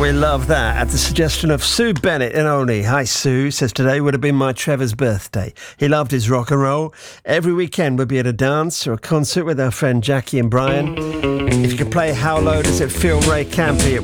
We love that. At the suggestion of Sue Bennett in Olney. Hi, Sue. Says today would have been my Trevor's birthday. He loved his rock and roll. Every weekend we'd be at a dance or a concert with our friend Jackie and Brian. If you could play How Low Does It Feel, Ray Campy, it